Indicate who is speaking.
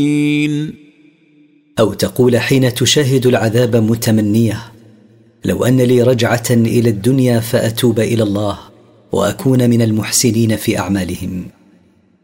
Speaker 1: أو تقول حين تشاهد العذاب متمنية: لو أن لي رجعة إلى الدنيا فأتوب إلى الله وأكون من المحسنين في أعمالهم.